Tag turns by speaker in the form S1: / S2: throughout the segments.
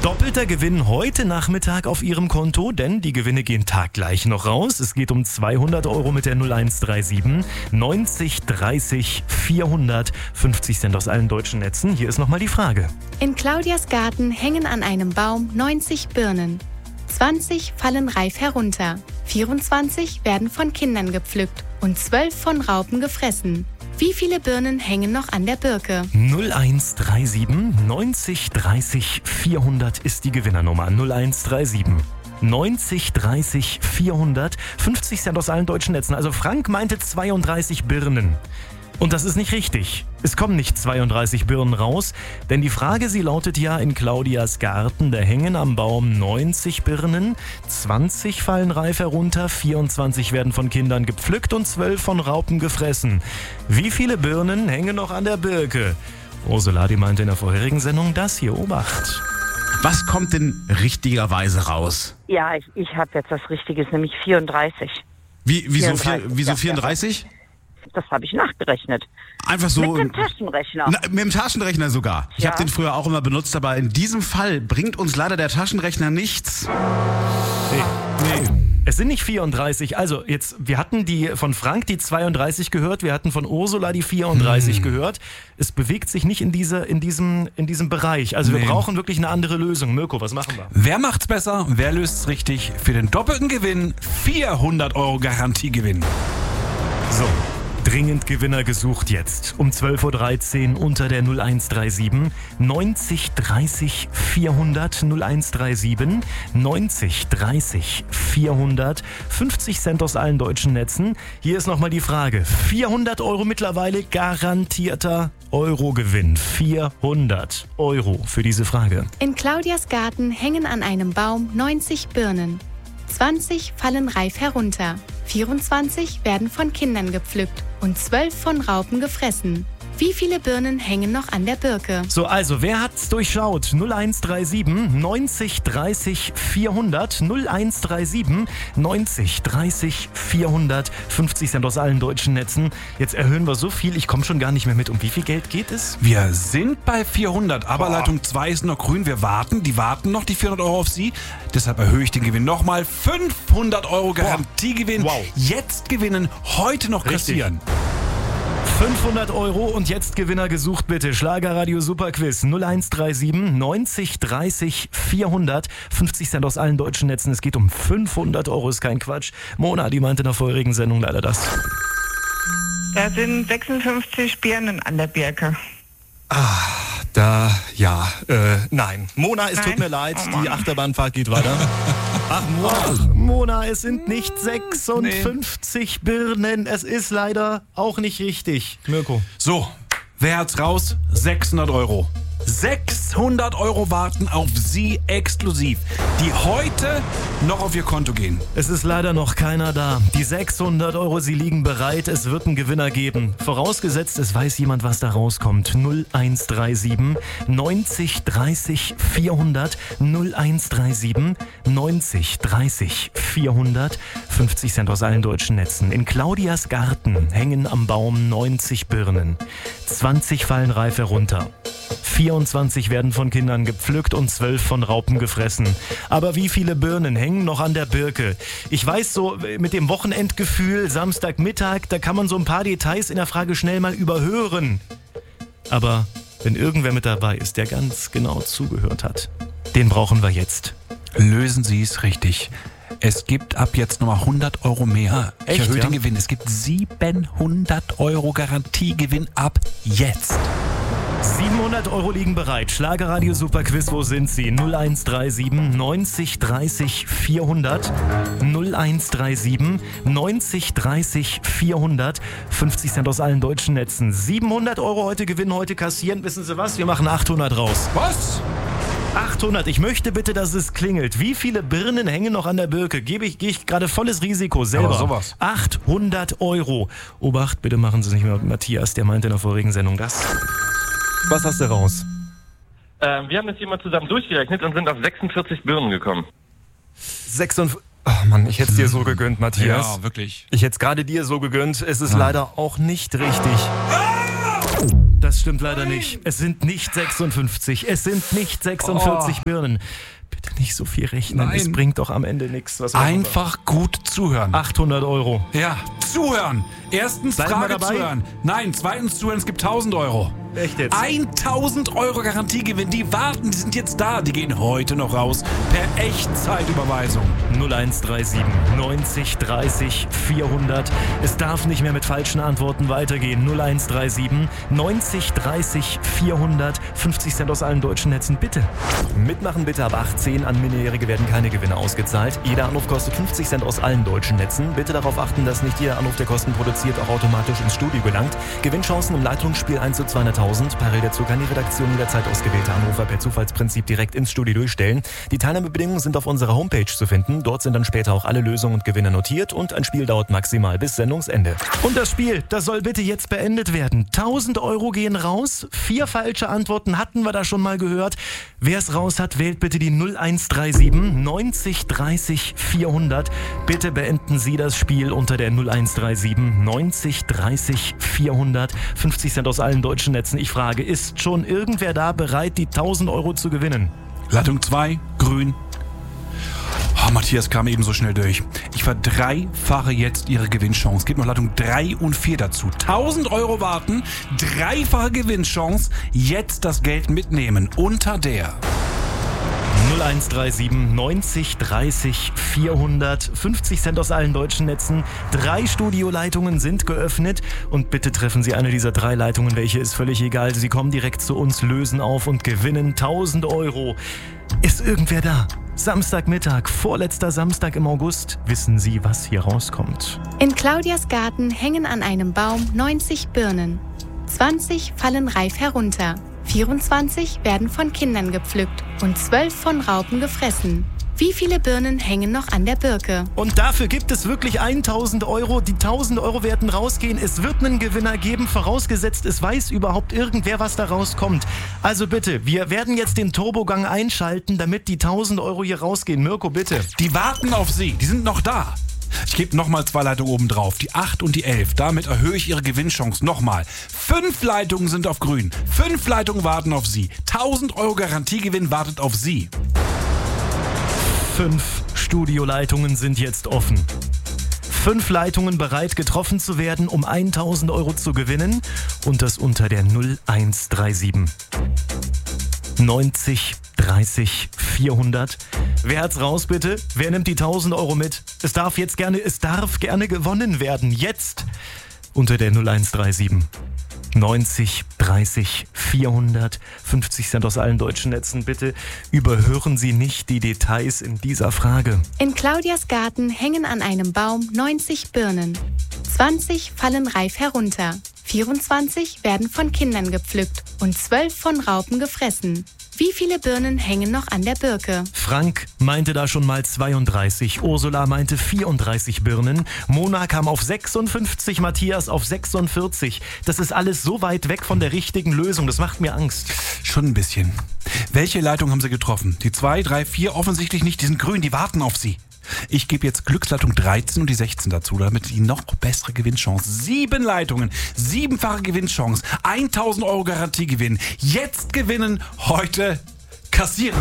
S1: Doppelter Gewinn heute Nachmittag auf Ihrem Konto, denn die Gewinne gehen taggleich noch raus. Es geht um 200 Euro mit der 0137 90 30 400, 50 Cent aus allen deutschen Netzen. Hier ist nochmal die Frage.
S2: In Claudias Garten hängen an einem Baum 90 Birnen. 20 fallen reif herunter, 24 werden von Kindern gepflückt und 12 von Raupen gefressen. Wie viele Birnen hängen noch an der Birke?
S1: 0137 90 30 400 ist die Gewinnernummer. 0137 90 30 400, 50 Cent aus allen deutschen Netzen. Also Frank meinte 32 Birnen. Und das ist nicht richtig. Es kommen nicht 32 Birnen raus, denn die Frage, sie lautet ja in Claudias Garten, da hängen am Baum 90 Birnen, 20 fallen reif herunter, 24 werden von Kindern gepflückt und 12 von Raupen gefressen. Wie viele Birnen hängen noch an der Birke? Ursula, die meinte in der vorherigen Sendung das hier, Obacht.
S3: Was kommt denn richtigerweise raus?
S4: Ja, ich habe jetzt das Richtige, nämlich 34.
S3: Wieso
S4: 34?
S3: 34?
S4: Das habe ich nachgerechnet.
S3: Einfach so.
S4: Mit dem Taschenrechner.
S3: Mit dem Taschenrechner sogar. Ich habe den früher auch immer benutzt, aber in diesem Fall bringt uns leider der Taschenrechner nichts.
S1: Nee. Es sind nicht 34. Also jetzt, wir hatten von Frank die 32 gehört, wir hatten von Ursula die 34 gehört. Es bewegt sich nicht in diesem Bereich. Also wir brauchen wirklich eine andere Lösung. Mirko, was machen wir?
S5: Wer macht's besser? Wer löst's richtig? Für den doppelten Gewinn 400 Euro Garantiegewinn.
S1: So. Dringend Gewinner gesucht jetzt. Um 12.13 Uhr unter der 0137 90 30 400 0137 90 30 400, 50 Cent aus allen deutschen Netzen. Hier ist nochmal die Frage. 400 Euro mittlerweile garantierter Eurogewinn. 400 Euro für diese Frage.
S2: In Claudias Garten hängen an einem Baum 90 Birnen. 20 fallen reif herunter, 24 werden von Kindern gepflückt und 12 von Raupen gefressen. Wie viele Birnen hängen noch an der Birke?
S1: So, also, wer hat's durchschaut? 0137 90 30 400, 0137 90 30 400, 50 Cent aus allen deutschen Netzen. Jetzt erhöhen wir so viel, ich komme schon gar nicht mehr mit. Um wie viel Geld geht es?
S5: Wir sind bei 400, aber Leitung 2 ist noch grün. Die warten noch die 400 Euro auf Sie. Deshalb erhöhe ich den Gewinn nochmal. 500 Euro Garantiegewinn.
S1: Wow.
S5: Jetzt gewinnen, heute noch kassieren.
S1: 500 Euro und jetzt Gewinner gesucht bitte. Schlagerradio Superquiz 0137 90 30 400, 50 Cent aus allen deutschen Netzen. Es geht um 500 Euro, ist kein Quatsch. Mona, die meinte in der vorherigen Sendung leider das.
S6: Da sind 56 Birnen an der Birke.
S1: Nein. Mona, es tut mir leid,
S6: Oh,
S1: die Achterbahnfahrt geht weiter. Ach, Mona, es sind nicht 56 Birnen. Es ist leider auch nicht richtig. Mirko.
S5: So, wer hat's raus? 600 Euro. 600 Euro warten auf Sie exklusiv, die heute noch auf Ihr Konto gehen.
S1: Es ist leider noch keiner da. Die 600 Euro, sie liegen bereit. Es wird einen Gewinner geben. Vorausgesetzt, es weiß jemand, was da rauskommt. 0137 90 30 400, 0137 90 30 400, 50 Cent aus allen deutschen Netzen. In Claudias Garten hängen am Baum 90 Birnen. 20 fallen reif herunter. 24 werden von Kindern gepflückt und 12 von Raupen gefressen. Aber wie viele Birnen hängen noch an der Birke? Ich weiß so, mit dem Wochenendgefühl, Samstagmittag, da kann man so ein paar Details in der Frage schnell mal überhören. Aber wenn irgendwer mit dabei ist, der ganz genau zugehört hat, den brauchen wir jetzt.
S5: Lösen Sie es richtig. Es gibt ab jetzt nochmal 100 Euro mehr. Ich erhöhe den Gewinn. Es gibt 700 Euro Garantiegewinn ab jetzt.
S1: 700 Euro liegen bereit. Schlagerradio Superquiz, wo sind Sie? 0137 90 30 400, 0137 90 30 400, 50 Cent aus allen deutschen Netzen. 700 Euro heute gewinnen, heute kassieren. Wissen Sie was? Wir machen 800 raus.
S5: Was?
S1: 800. Ich möchte bitte, dass es klingelt. Wie viele Birnen hängen noch an der Birke? Gehe ich gerade volles Risiko selber.
S5: Aber sowas.
S1: 800 Euro. Obacht, bitte machen Sie es nicht mehr mit Matthias, der meinte in der vorigen Sendung das. Was hast du raus?
S7: Wir haben das hier mal zusammen durchgerechnet und sind auf 46 Birnen gekommen.
S1: 46. Ach Mann, ich hätte es dir so gegönnt, Matthias.
S5: Ja, wirklich.
S1: Ich hätte es gerade dir so gegönnt. Es ist leider auch nicht richtig. Das stimmt leider nicht. Es sind nicht 56. Es sind nicht 46 Birnen. Bitte nicht so viel rechnen.
S5: Nein.
S1: Es bringt doch am Ende nichts.
S5: Einfach gut zuhören.
S1: 800 Euro.
S5: Ja, zuhören. Erstens
S1: Bleiben wir
S5: Frage
S1: dabei?
S5: zuhören. Nein, zweitens zuhören, es gibt 1000 Euro.
S1: Echt jetzt?
S5: 1000 Euro Garantiegewinn. Die warten, die sind jetzt da. Die gehen heute noch raus. Per Echtzeitüberweisung.
S1: 0137 90 30 400. Es darf nicht mehr mit falschen Antworten weitergehen. 0137 90 30 400. 50 Cent aus allen deutschen Netzen, bitte. Mitmachen bitte ab 18. An Minderjährige werden keine Gewinne ausgezahlt. Jeder Anruf kostet 50 Cent aus allen deutschen Netzen. Bitte darauf achten, dass nicht jeder Anruf, der Kosten produziert, auch automatisch ins Studio gelangt. Gewinnchancen im Leitungsspiel 1 zu 200.000. Parallel dazu kann die Redaktion jederzeit ausgewählte Anrufer per Zufallsprinzip direkt ins Studio durchstellen. Die Teilnahmebedingungen sind auf unserer Homepage zu finden. Dort sind dann später auch alle Lösungen und Gewinne notiert und ein Spiel dauert maximal bis Sendungsende. Und das Spiel, das soll bitte jetzt beendet werden. 1000 Euro gehen raus. 4 falsche Antworten hatten wir da schon mal gehört. Wer es raus hat, wählt bitte die 0137 90 30 400. Bitte beenden Sie das Spiel unter der 0137 90 30 400. 50 Cent aus allen deutschen Netzen. Ich frage, ist schon irgendwer da bereit, die 1000 Euro zu gewinnen?
S5: Leitung 2, grün. Oh, Matthias kam eben so schnell durch. Ich verdreifache jetzt Ihre Gewinnchance. Es gibt noch Leitung 3 und 4 dazu. 1000 Euro warten, dreifache Gewinnchance. Jetzt das Geld mitnehmen unter der
S1: 0137 90 30 400. 50 Cent aus allen deutschen Netzen. 3 Studioleitungen sind geöffnet. Und bitte treffen Sie eine dieser 3 Leitungen. Welche ist völlig egal. Sie kommen direkt zu uns, lösen auf und gewinnen 1000 Euro. Ist irgendwer da? Samstagmittag, vorletzter Samstag im August. Wissen Sie, was hier rauskommt?
S2: In Claudias Garten hängen an einem Baum 90 Birnen. 20 fallen reif herunter. 24 werden von Kindern gepflückt und 12 von Raupen gefressen. Wie viele Birnen hängen noch an der Birke?
S1: Und dafür gibt es wirklich 1000 Euro. Die 1000 Euro werden rausgehen. Es wird einen Gewinner geben, vorausgesetzt, es weiß überhaupt irgendwer, was da rauskommt. Also bitte, wir werden jetzt den Turbogang einschalten, damit die 1000 Euro hier rausgehen. Mirko, bitte.
S5: Die warten auf Sie, die sind noch da. Ich gebe nochmal 2 Leitungen oben drauf, die 8 und die 11. Damit erhöhe ich Ihre Gewinnchance nochmal. 5 Leitungen sind auf grün. 5 Leitungen warten auf Sie. 1000 Euro Garantiegewinn wartet auf Sie.
S1: 5 Studioleitungen sind jetzt offen. 5 Leitungen bereit, getroffen zu werden, um 1000 Euro zu gewinnen. Und das unter der 0137 90 30 400. Wer hat's raus, bitte? Wer nimmt die 1000 Euro mit? Es darf gerne gewonnen werden. Jetzt unter der 0137 90 30 400. 50 Cent aus allen deutschen Netzen. Bitte überhören Sie nicht die Details in dieser Frage.
S2: In Claudias Garten hängen an einem Baum 90 Birnen. 20 fallen reif herunter. 24 werden von Kindern gepflückt und 12 von Raupen gefressen. Wie viele Birnen hängen noch an der Birke?
S1: Frank meinte da schon mal 32, Ursula meinte 34 Birnen, Mona kam auf 56, Matthias auf 46. Das ist alles so weit weg von der richtigen Lösung, das macht mir Angst.
S5: Schon ein bisschen. Welche Leitung haben Sie getroffen? Die 2, 3, 4 offensichtlich nicht, die sind grün, die warten auf Sie. Ich gebe jetzt Glücksleitung 13 und die 16 dazu, damit die noch bessere Gewinnchance. 7 Leitungen, 7-fache Gewinnchance, 1000 Euro Garantiegewinn. Jetzt gewinnen, heute kassieren.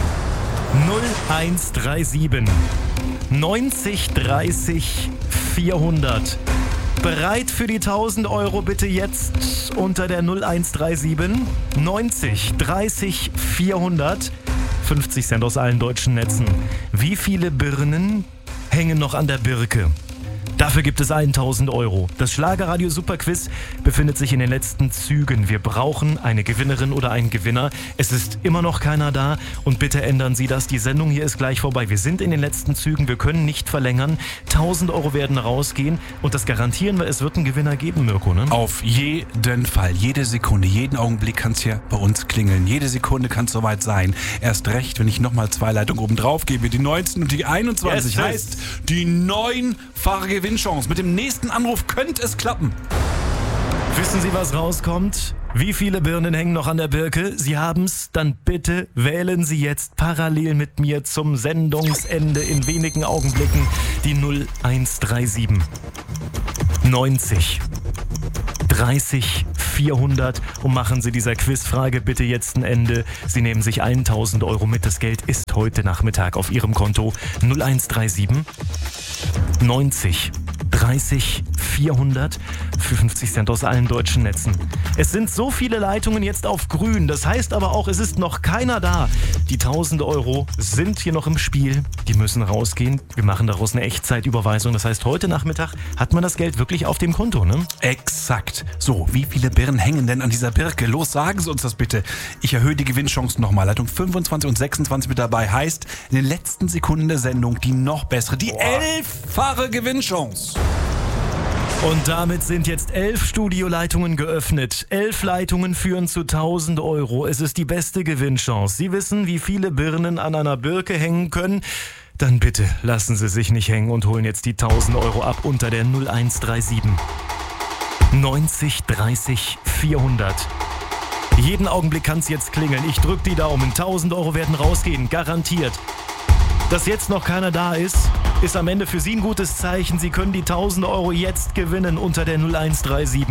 S1: 0137 90 30 400. Bereit für die 1000 Euro bitte jetzt unter der 0137 90 30 400. 50 Cent aus allen deutschen Netzen. Wie viele Birnen hängen noch an der Birke? Dafür gibt es 1000 Euro. Das Schlagerradio Superquiz befindet sich in den letzten Zügen. Wir brauchen eine Gewinnerin oder einen Gewinner. Es ist immer noch keiner da und bitte ändern Sie das. Die Sendung hier ist gleich vorbei. Wir sind in den letzten Zügen. Wir können nicht verlängern. 1000 Euro werden rausgehen und das garantieren wir. Es wird einen Gewinner geben, Mirko, ne?
S5: Auf jeden Fall. Jede Sekunde, jeden Augenblick kann es hier bei uns klingeln. Jede Sekunde kann es soweit sein. Erst recht, wenn ich nochmal 2 Leitungen oben drauf gebe. Die 19 und die 21 heißt die 9-fache Gewinnchance. Mit dem nächsten Anruf könnte es klappen.
S1: Wissen Sie, was rauskommt? Wie viele Birnen hängen noch an der Birke? Sie haben's? Dann bitte wählen Sie jetzt parallel mit mir zum Sendungsende in wenigen Augenblicken die 0137 90 30 400 und machen Sie dieser Quizfrage bitte jetzt ein Ende. Sie nehmen sich 1000 Euro mit. Das Geld ist heute Nachmittag auf Ihrem Konto. 0137 90 30 400 für 50 Cent aus allen deutschen Netzen. Es sind so viele Leitungen jetzt auf grün. Das heißt aber auch, es ist noch keiner da. Die 1000 Euro sind hier noch im Spiel. Die müssen rausgehen. Wir machen daraus eine Echtzeitüberweisung. Das heißt, heute Nachmittag hat man das Geld wirklich auf dem Konto, ne?
S5: Exakt. So, wie viele Birnen hängen denn an dieser Birke? Los, sagen Sie uns das bitte. Ich erhöhe die Gewinnchancen nochmal. Leitung 25 und 26 mit dabei. Heißt, in den letzten Sekunden der Sendung die noch bessere, die 11-fache Gewinnchance.
S1: Und damit sind jetzt 11 Studioleitungen geöffnet. 11 Leitungen führen zu 1000 Euro. Es ist die beste Gewinnchance. Sie wissen, wie viele Birnen an einer Birke hängen können? Dann bitte lassen Sie sich nicht hängen und holen jetzt die 1000 Euro ab unter der 0137 90 30 400. Jeden Augenblick kann es jetzt klingeln. Ich drück die Daumen. 1000 Euro werden rausgehen. Garantiert. Dass jetzt noch keiner da ist, ist am Ende für Sie ein gutes Zeichen. Sie können die 1000 Euro jetzt gewinnen unter der 0137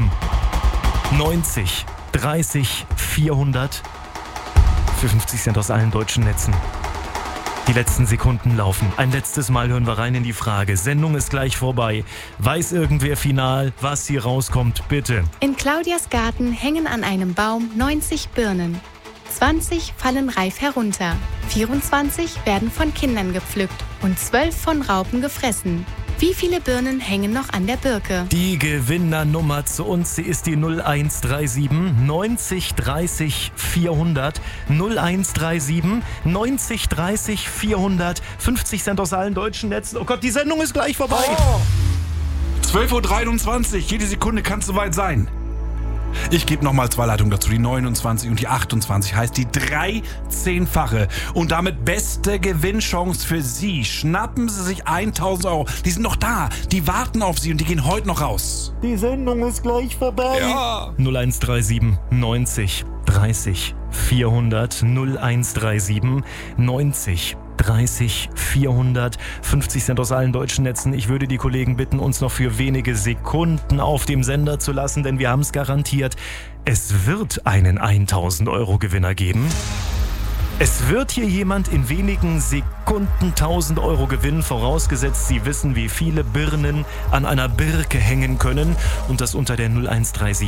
S1: 90 30 400 für 50 Cent aus allen deutschen Netzen. Die letzten Sekunden laufen. Ein letztes Mal hören wir rein in die Frage. Sendung ist gleich vorbei. Weiß irgendwer final, was hier rauskommt? Bitte.
S2: In Claudias Garten hängen an einem Baum 90 Birnen. 20 fallen reif herunter, 24 werden von Kindern gepflückt und 12 von Raupen gefressen. Wie viele Birnen hängen noch an der Birke?
S1: Die Gewinnernummer zu uns, sie ist die 0137 90 30 400. 0137 90 30 400. 50 Cent aus allen deutschen Netzen. Oh Gott, die Sendung ist gleich vorbei.
S5: 12:23 Uhr, jede Sekunde kann es soweit sein. Ich gebe nochmal 2 Leitungen dazu, die 29 und die 28, heißt die 13-fache und damit beste Gewinnchance für Sie. Schnappen Sie sich 1000 Euro, die sind noch da, die warten auf Sie und die gehen heute noch raus.
S1: Die Sendung ist gleich vorbei.
S5: Ja.
S1: 0137 90 30 400. 0137 90 30 400. 50 Cent aus allen deutschen Netzen. Ich würde die Kollegen bitten, uns noch für wenige Sekunden auf dem Sender zu lassen, denn wir haben es garantiert. Es wird einen 1000 Euro Gewinner geben. Es wird hier jemand in wenigen Sekunden 1000 Euro gewinnen, vorausgesetzt Sie wissen, wie viele Birnen an einer Birke hängen können. Und das unter der 0137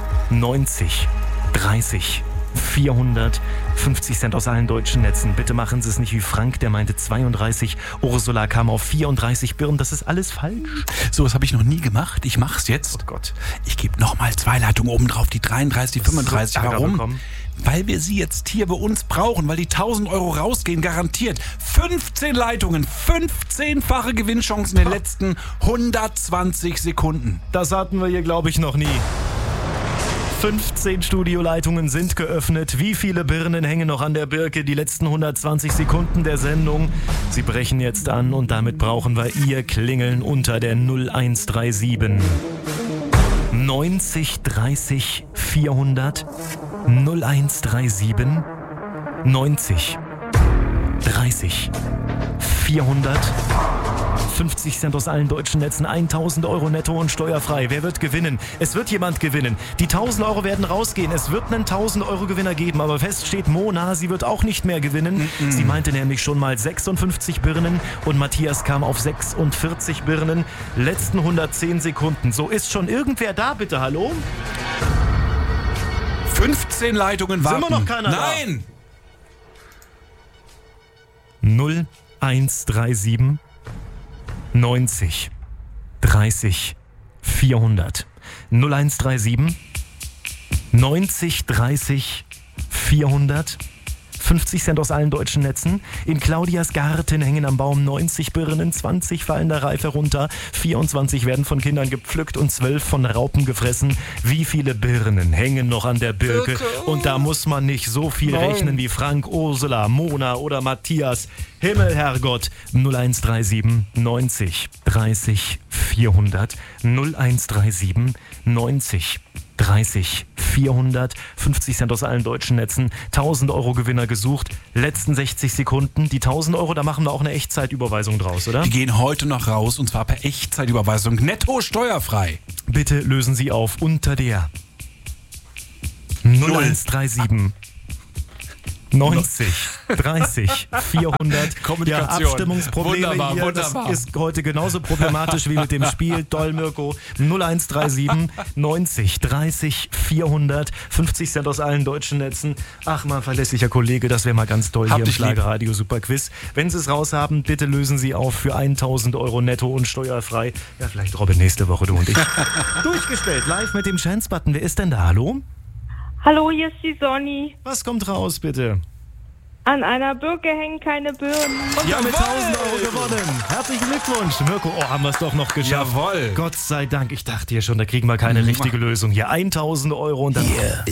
S1: 90 30 400, 50 Cent aus allen deutschen Netzen. Bitte machen Sie es nicht wie Frank, der meinte 32. Ursula kam auf 34 Birnen. Das ist alles falsch.
S5: So, das habe ich noch nie gemacht. Ich mache es jetzt.
S1: Oh Gott.
S5: Ich gebe nochmal 2 Leitungen oben drauf, die 33, die 35. Warum? Weil wir sie jetzt hier bei uns brauchen, weil die 1000 Euro rausgehen, garantiert. 15 Leitungen, 15-fache Gewinnchancen in den letzten 120 Sekunden.
S1: Das hatten wir hier, glaube ich, noch nie. 15 Studioleitungen sind geöffnet. Wie viele Birnen hängen noch an der Birke? Die letzten 120 Sekunden der Sendung. Sie brechen jetzt an und damit brauchen wir Ihr Klingeln unter der 0137 90 30 400. 0137 90 30 400. 50 Cent aus allen deutschen Netzen, 1000 Euro netto und steuerfrei. Wer wird gewinnen? Es wird jemand gewinnen. Die 1000 Euro werden rausgehen. Es wird einen 1000 Euro Gewinner geben, aber fest steht Mona, sie wird auch nicht mehr gewinnen. Sie meinte nämlich schon mal 56 Birnen und Matthias kam auf 46 Birnen. Letzten 110 Sekunden. So, ist schon irgendwer da, bitte, hallo?
S5: 15 Leitungen warten.
S1: Sind wir noch keiner da?
S5: Nein!
S1: 0137 90 30 400. 0137 90 30 400. 50 Cent aus allen deutschen Netzen. In Claudias Garten hängen am Baum 90 Birnen, 20 fallen da reif herunter, 24 werden von Kindern gepflückt und 12 von Raupen gefressen. Wie viele Birnen hängen noch an der Birke? Und da muss man nicht so viel rechnen wie Frank, Ursula, Mona oder Matthias. Himmel, Herrgott. 0137 90 30 400. 0137 90 30 400, 50 Cent aus allen deutschen Netzen, 1000 Euro Gewinner gesucht, letzten 60 Sekunden. Die 1000 Euro, da machen wir auch eine Echtzeitüberweisung draus, oder?
S5: Die gehen heute noch raus und zwar per Echtzeitüberweisung, netto steuerfrei.
S1: Bitte lösen Sie auf unter der 0137 90 30 400.
S5: Kommunikation.
S1: Ja, Abstimmungsprobleme
S5: Wunderbar,
S1: hier.
S5: wunderbar.
S1: Das ist heute genauso problematisch wie mit dem Spiel. Toll, Mirko. 0137 90 30 400. 50 Cent aus allen deutschen Netzen. Ach, mal verlässlicher Kollege, das wäre mal ganz toll
S5: Hab
S1: hier im
S5: dich lieb.
S1: Schlagerradio Superquiz. Wenn Sie es raus haben, bitte lösen Sie auf für 1000 Euro netto und steuerfrei. Ja, vielleicht Robin nächste Woche, du und ich. Durchgestellt, live mit dem Chance-Button. Wer ist denn da? Hallo?
S8: Hallo, hier ist die Sonny.
S1: Was kommt raus, bitte?
S8: An einer Birke hängen keine Birnen.
S1: Ja, mit 1000 Euro gewonnen. Herzlichen Glückwunsch. Mirko, haben wir es doch noch geschafft.
S5: Jawohl.
S1: Gott sei Dank. Ich dachte ja schon, da kriegen wir keine richtige Lösung. Hier 1000 Euro und dann...